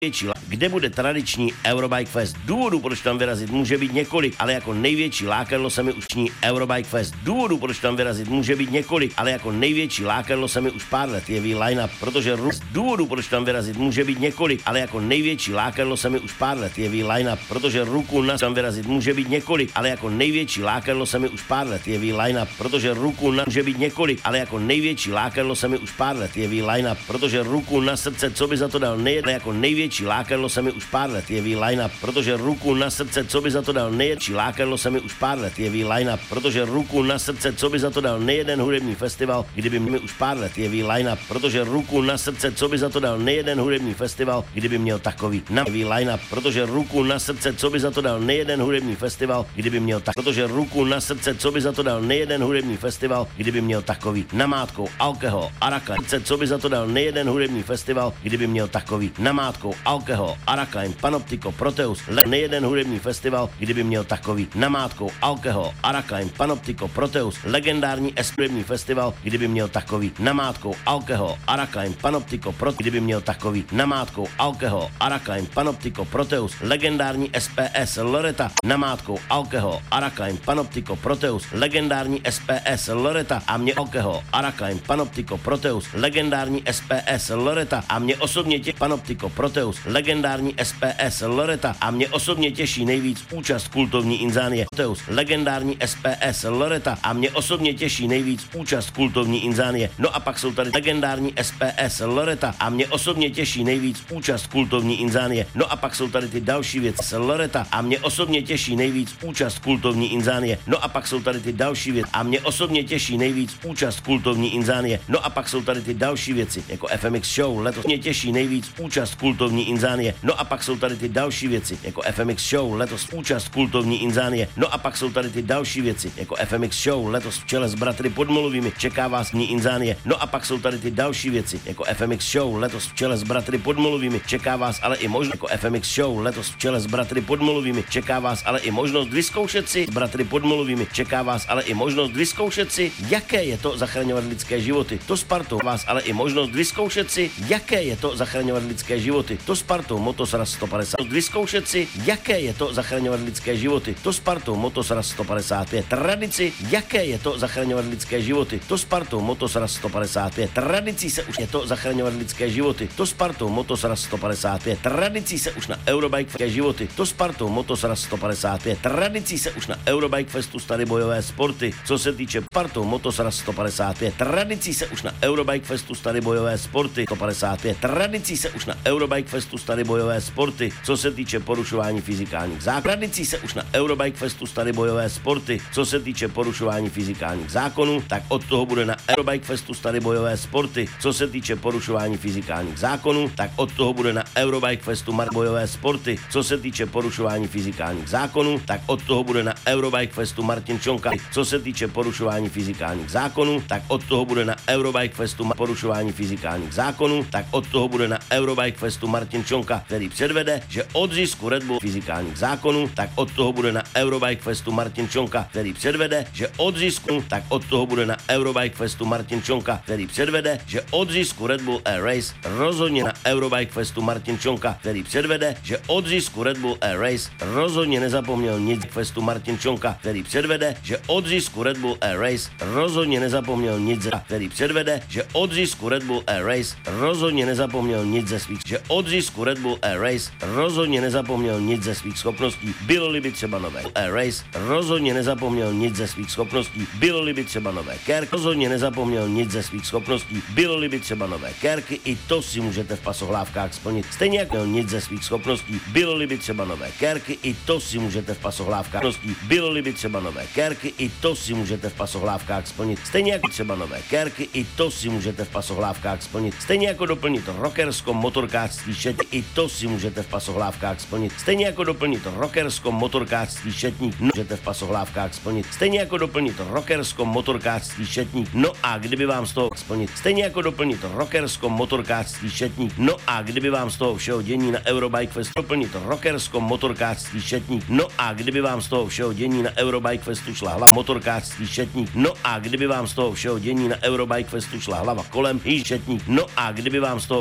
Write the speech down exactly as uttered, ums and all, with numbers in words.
Největší, kde bude tradiční Eurobike Fest. Důvodů, proč tam vyrazit, může být několik, ale jako největší lákadlo se mi už ční Eurobike Fest. Důvodů, proč tam vyrazit, může být několik, ale jako největší lákadlo se mi už pár let jeví line-up, protože růst důvodů, proč tam vyrazit, může být několik, ale jako největší lákadlo se mi už pár let jeví line-up, protože ruku na tam vyrazit může být několik, ale jako největší lákadlo se mi už pár let jeví line-up, protože ruku na může být několik, ale jako největší lákadlo se mi už pár let jeví line-up, protože ruku na srdce, co by za to dal nejede, jako největší lákadlo se mi už pár let jeví line-up, protože ruku na srdce, co by za to dal největší lákadlo se mi už pár let jeví line-up, protože ruku na srdce, co by za to dal nejeden hudební festival, kdyby mi už pár let jeví line-up, protože ruku na srdce, co by za to dal nejeden hudební festival, kdyby měl takový jeví line-up, protože ruku na srdce, co by za to dal nejeden hudební festival, kdyby měl tak, protože ruku na srdce, co by za to dal nejeden hudební festival, kdyby měl takový namátkou alkohol, araka, co by za to dal nejeden hudební festival, kdyby měl takový namátkou alkohol, Arakain, Panoptico, Proteus, le- nejeden hudební festival, kdyby měl takový namátkou alkohol, Arakain, Panoptico, Proteus, legendární hudební festival, kdyby měl takový namátkou alkohol, Arakain, Panoptico, Proteus, kdyby měl takový namátkou alkohol, Arakain, Panoptico, Proteus, legendární S P S Loreta, namátkou alkohol, Arakain, Panoptico, Proteus, legendární S P S Loreta a mě alkohol, Arakain, Panoptico, Proteus, legendární S P S Loreta a mě osobně tě Panoptico, Proteus, legendární S P S Loreta a mě osobně těší nejvíc účast kultovní Inzánie. Proteus, legendární S P S Loreta a mě osobně těší nejvíc účast kultovní Inzánie. No a pak jsou tady legendární S P S Loreta a mě osobně těší nejvíc účast kultovní Inzánie. No a pak jsou tady ty další věci Loreta a mě osobně těší nejvíc účast kultovní Inzánie. No a pak jsou tady ty další věci a mě osobně těší nejvíc účast kultovní Inzánie. No a pak jsou tady ty další věci jako F M X Show, letos mě těší nejvíc účast kultovní Inzánie. No a pak jsou tady ty další věci jako F M X Show, letos účast kultovní Inzánie. No a pak jsou tady ty další věci jako F M X Show, letos v čele s bratry Podmolovými čeká vás ní Inzánie. No a pak jsou tady ty další věci jako F M X Show, letos v čele s bratry Podmolovými čeká vás ale i možnost jako F M X Show, letos v čele s bratry Podmolovými čeká vás ale i možnost vyzkoušet si s bratry Podmolovými čeká vás ale i možnost vyzkoušet si, jaké je to zachraňovat lidské životy. To Spartou vás ale i možnost vyzkoušet si, jaké je to zachraňovat lidské životy. To Spartou Motosraz sto padesát. Vyzkoušet si, jaké je to zachraňovat lidské životy. To Spartou Motosraz sto padesát pět. Tradici, jaké je to zachraňovat lidské životy. To Spartou Motosraz sto padesát pět. Tradicí se už je to zachraňovat lidské životy. To Spartou Motosraz sto padesát pět. Tradicí se už na Eurobike životy. To Spartou Motosraz sto padesát pět. Tradicí se už na Eurobike Festu starý bojové sporty. Co se týče Spartou Motosraz sto padesát pět. Tradicí se už na Eurobike Festu starý bojové sporty. sto padesát pět. Tradicí se už na Eurobike Festu starý bojové sporty. Co se týče porušování fyzikálních zákonů. Tradicí se už na Eurobike Festu starý bojové sporty. Co se týče porušování fyzikálních zákonů, tak od toho bude na Eurobike Festu starý bojové sporty. Co se týče porušování fyzikálních zákonů, tak od toho bude na Eurobike Festu mar bojové sporty. Co se týče porušování fyzikálních zákonů, tak od toho bude na Eurobike Festu Martin Čonka. Co se týče porušování fyzikálních zákonů, tak od toho bude na Eurobike Festu ma- porušování fyzikálních zákonů, tak od toho bude na Eurobike Festu Martin Čonka, který předvede, že od zisku Red Bull fyzikálních zákonů, tak od toho bude na Eurobike Festu Martin Čonka, který předvede, že od zisku, tak od toho bude na Eurobike Festu Martin Čonka, který předvede, že od zisku Red Bull Air Race rozhodně na Eurobike Festu Martin Čonka, který předvede, že od zisku Red Bull Air Race rozhodně nezapomněl nic Festu Martin Čonka, který předvede, že od zisku Red Bull Air Race rozhodně nezapomněl nic ze, který předvede, že od zisku Red Bull Air Race rozhodně nezapomněl nic ze svých, že od zisku Red Bull Air Race rozhodně nezapomněl nic ze svých schopností, bylo-li by třeba nové Air Race rozhodně nezapomněl nic ze svých schopností, bylo-li by třeba nové Kerk rozhodně nezapomněl nic ze svých schopností, bylo-li by třeba nové Kerky, i to si můžete v pasohlávkách splnit. Stejně jako měl nic ze svých schopností, bylo-li by třeba nové Kerky, i to si můžete v pasohlávkách bylo-li by třeba nové Kerky, i to si můžete v pasohlávkách splnit. Stejně jako třeba nové Kerky, i to si můžete v pasohlávkách splnit. Stejně jako doplnit rockersko motorkářský šetník, i to si můžete v pasohlávkách splnit. Stejně jako doplnit rockersko motorkářský šetník, můžete v pasohlávkách splnit. Stejně jako doplnit rockersko motorkářský šetník. No a kdyby vám z toho splnit. Stejně jako doplnit rockersko motorkářský šetník. No a kdyby vám z toho všeho dění na Eurobike Fest doplnit rockersko motorkářský šetník. No a kdyby vám z toho všeho dění na Eurobike Festu šla hlava motorkářský šetník. No a kdyby vám z toho všeho dění na Eurobike Festu šla hlava kolem i šetník. No a kdyby vám z toho